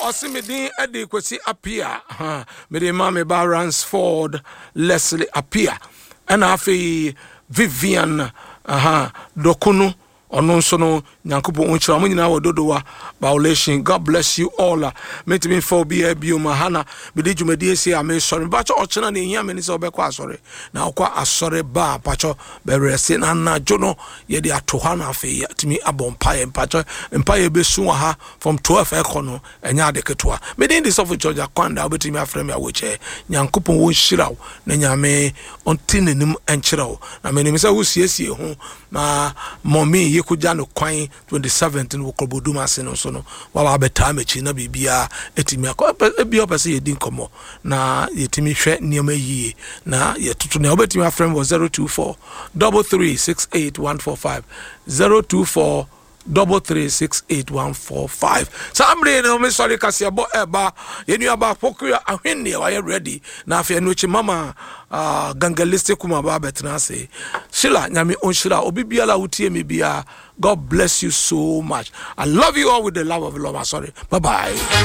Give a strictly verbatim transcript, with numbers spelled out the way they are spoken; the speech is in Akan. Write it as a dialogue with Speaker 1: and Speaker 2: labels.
Speaker 1: Osimidin Eddie Kwesi appear. Ha. Mede mame ba Ransford Leslie appear. And afi Vivian aha Dokunu. Ono nso no nyankopo onchira mo nyina wododowa violation. God bless you all. Me to me for be a bioma hana me di dwumadi esi ame sorry bacho ochena na ehia me ni se obekọ asori na okwa asori ba pacho be rese na na jono ye di atoha na afi timi abompaye pacho empaye be su ha from twelve ekono enya de ketoa me di this of Georgia kwanda obetimi afrem ya woche nyankopo wo nhirawo na nyame ontinenim enchirawo na me ni se wo siesie ho na mommy yekuja no kwan twenty-seventh no koboduma se no so no wa ba beta mechi na bibia etimi akọ ebi opese ye din komo na yetimi hwe niam yie na yetutu na obetimi afrem was zero two four three three six eight one four five zero two four double three six eight one four five. Somebody no me sorry kasi abo eba yenu aba pokuya ahwenne wa ready na afia no chi mama uh, gangaliste kuma ba betna say shila nyame onshira obibiala wutie me bia. God bless you so much. I love you all with the love of the Lord. Sorry. Bye bye.